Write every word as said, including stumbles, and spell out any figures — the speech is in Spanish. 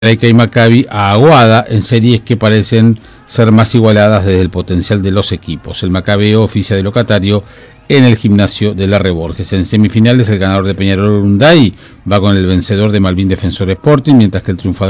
Hebraica y Maccabi a Aguada en series que parecen ser más igualadas desde el potencial de los equipos. El Maccabi oficia de locatario en el gimnasio de Larre Borges. En semifinales el ganador de Peñarol Urunday va con el vencedor de Malvin Defensor Sporting, mientras que el triunfador